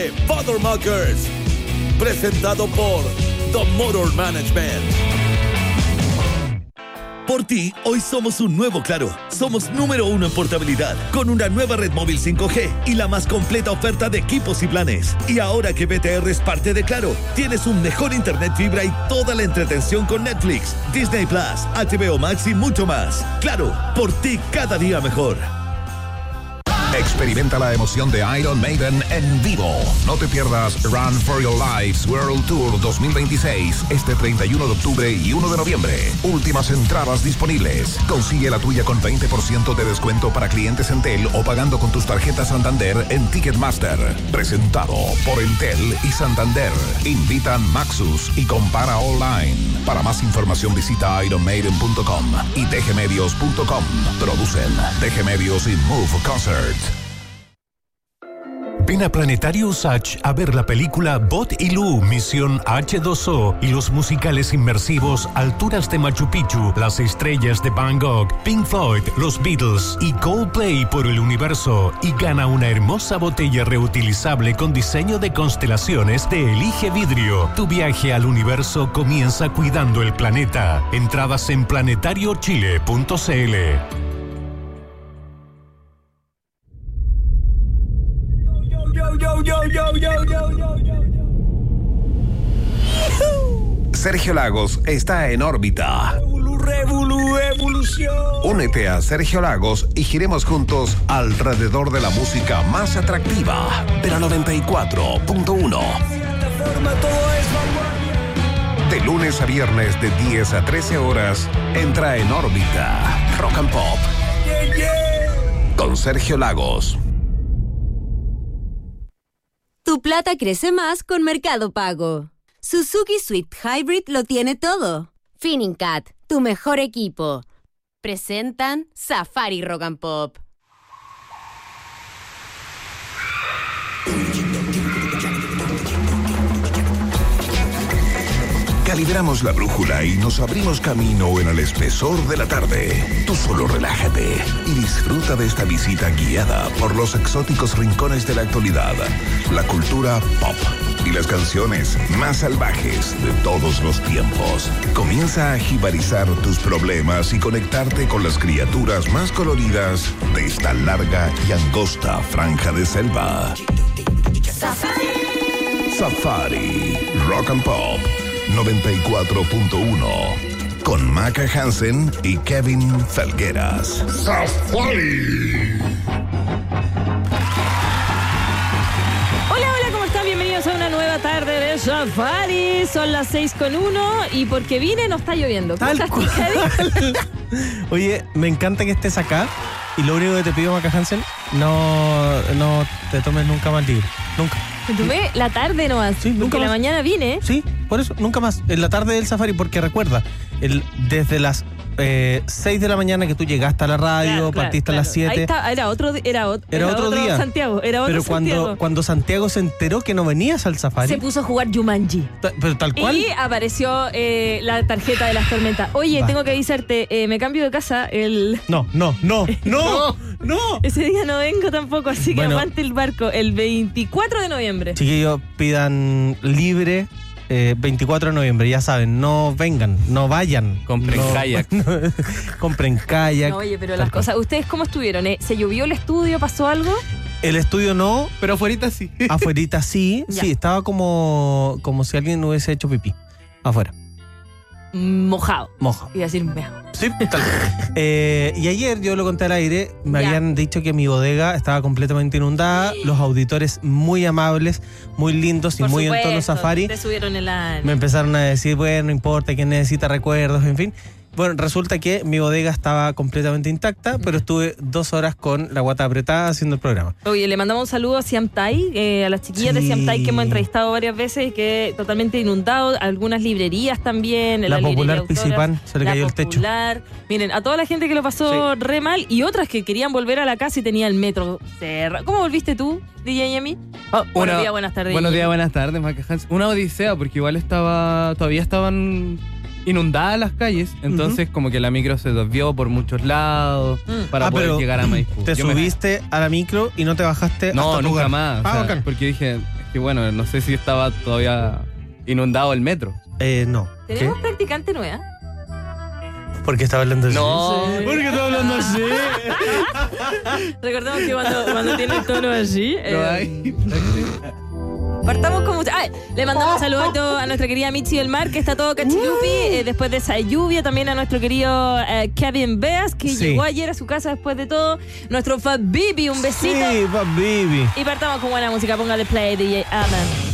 de Fathermuckers, presentado por The Motor Management. Por ti, hoy somos un nuevo Claro. Somos número 1 en portabilidad, con una nueva red móvil 5G y la más completa oferta de equipos y planes. Y ahora que BTR es parte de Claro, tienes un mejor internet fibra y toda la entretención con Netflix, Disney Plus, HBO Max y mucho más. Claro, por ti cada día mejor. Experimenta la emoción de Iron Maiden en vivo. No te pierdas Run for Your Lives World Tour 2026 este 31 de octubre y 1 de noviembre. Últimas entradas disponibles. Consigue la tuya con 20% de descuento para clientes Entel o pagando con tus tarjetas Santander en Ticketmaster. Presentado por Entel y Santander. Invitan Maxus y Compara Online. Para más información visita ironmaiden.com y dgmedios.com. Producen DG Medios y Move Concert. Ven a Planetario Usach a ver la película Bot y Lu, Misión H2O y los musicales inmersivos Alturas de Machu Picchu, Las Estrellas de Van Gogh, Pink Floyd, Los Beatles y Coldplay por el universo y gana una hermosa botella reutilizable con diseño de constelaciones de Elige Vidrio. Tu viaje al universo comienza cuidando el planeta. Entradas en planetariochile.cl. Sergio Lagos está en órbita. Evolución. Únete a Sergio Lagos y giremos juntos alrededor de la música más atractiva de la 94.1. De lunes a viernes de 10 a 13 horas, entra en órbita Rock and Pop. Con Sergio Lagos. Tu plata crece más con Mercado Pago. Suzuki Swift Hybrid lo tiene todo. Finncat, tu mejor equipo. Presentan Safari Rock and Pop. Calibramos la brújula y nos abrimos camino en el espesor de la tarde. Tú solo relájate y disfruta de esta visita guiada por los exóticos rincones de la actualidad, la cultura pop y las canciones más salvajes de todos los tiempos. Comienza a jibarizar tus problemas y conectarte con las criaturas más coloridas de esta larga y angosta franja de selva. Safari Rock and Pop 94.1 con Maca Hansen y Kevin Felgueras. Safari. Hola, ¿cómo están? Bienvenidos a una nueva tarde de Safari. Son las 6:01 y porque vine no está lloviendo. ¿Cómo estás, Kevin? Oye, me encanta que estés acá y lo único que te pido, Maca Hansen, no te tomes nunca más libre. Nunca. Me tomé la tarde nomás. Sí, nunca porque más. la mañana vine. Sí, por eso, nunca más. En la tarde del Safari, porque recuerda, desde las 6 de la mañana que tú llegaste a la radio, partiste a las 7. Ahí está, era otro día. Santiago, era otro Pero Santiago. cuando Santiago se enteró que no venías al Safari, Se puso a jugar Jumanji. pero tal cual. Y apareció la tarjeta de las tormentas. Oye, tengo que avisarte, me cambio de casa No. Ese día no vengo tampoco, así que Bueno. aguante el barco el 24 de noviembre. Chiquillos, pidan libre 24 de noviembre, ya saben, no vengan, no vayan. Compren kayak. Compren kayak. No, oye, pero tal las cual. cosas, ¿ustedes cómo estuvieron? ¿Se llovió el estudio? ¿Pasó algo? El estudio no, Pero afuerita sí. afuerita sí. Ya. Sí, estaba como si alguien hubiese hecho pipí. Afuera, Mojado. moja. Iba a decir mejor. Sí, tal. Y ayer yo lo conté al aire, me Ya. habían dicho que mi bodega estaba completamente inundada, los auditores muy amables, muy lindos y Por muy en supuesto, tono Safari. te subieron el ánimo. Me empezaron a decir, bueno, no importa, quién necesita recuerdos, en fin. Bueno, resulta que mi bodega estaba completamente intacta, pero estuve 2 horas con la guata apretada haciendo el programa. Oye, le mandamos un saludo a Siamtai, a las chiquillas de Sí. Siamtai que hemos entrevistado varias veces, que totalmente inundado, algunas librerías también. La librería Popular Autoras, Pisipán, se le la cayó el techo. Popular. Miren, a toda la gente que lo pasó re mal y otras que querían volver a la casa y tenía el metro cerrado. ¿Cómo volviste tú, DJ Yami? Buenos días, buenas tardes. Buenos DJ. días, buenas tardes, Maca Hansen. Una odisea, porque igual todavía estaban inundadas las calles, entonces como que la micro se desvió por muchos lados para poder pero llegar a Maipú. Te Yo me- subiste a la micro y no te bajaste No, hasta tu nunca lugar. más. O sea, Bacán. porque dije, que bueno, no sé si estaba todavía inundado el metro. No. Tenemos practicante nueva. ¿Por qué estaba hablando así? No. Sí. ¿Por qué estaba hablando así? Recordemos que cuando tiene el tono así. No hay. Partamos con le mandamos saludos a nuestra querida Michi del Mar, que está todo cachilupi después de esa lluvia. También a nuestro querido Kevin Beas, que llegó ayer a su casa después de todo. Nuestro Fat Bibi, un besito. Sí, Fat Bibi. Y partamos con buena música. Póngale play, DJ Alan.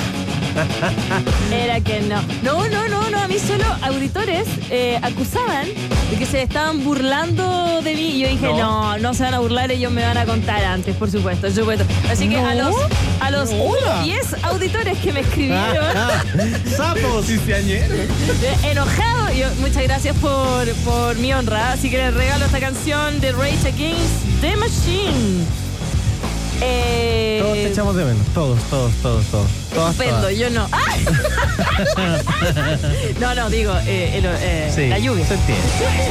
Era que no. No. A mí solo auditores acusaban de que se estaban burlando de mí. Y yo dije, no se van a burlar, ellos me van a contar antes, por supuesto. Así que a los 10 auditores que me escribieron, ¡sapos! enojado, muchas gracias por mi honra. Así que les regalo esta canción de Rage Against the Machine. Todos te echamos de menos. Todos. Estupendo, yo no. No, digo, la lluvia. Se entiende.